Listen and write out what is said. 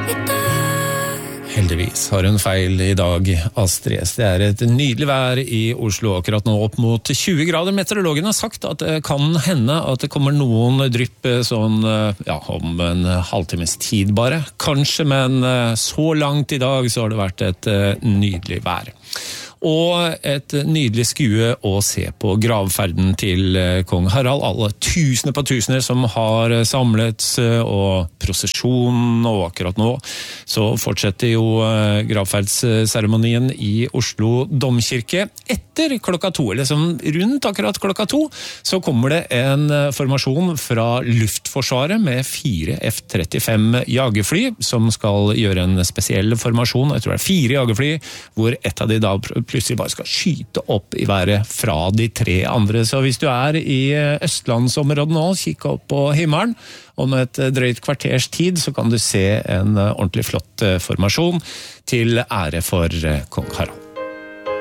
Heldigvis har hun feil I dag, Astrid S. Det et nydelig vær I Oslo akkurat nå, opp mot 20 grader. Meteorologen har sagt at det kan hende at det kommer noen drypp sånn, ja, om en halvtimes tid bare. Kanskje, men så langt I dag så har det vært et nydelig vær. Og et nydelig skue å se på gravferden til kong Harald. Alle tusener på tusener som har samlets og prosesjon, og akkurat nå så fortsetter jo gravferdsseremonien I Oslo Domkirke. Etter klokka 2, eller som rundt akkurat klokka 2, så kommer det en formasjon fra Luftforsvaret med 4 F-35 jagerfly, som skal gjøre en spesiell formasjon. Jeg tror det 4 jagerfly, hvor et av de da plutselig bare skal skyte opp I været fra de 3 andre. Så hvis du I Østlandsområdet nå, kikk opp på himmelen, om et drøyt kvarters tid, så kan du se en ordentlig flott formasjon til ære for kong Harald.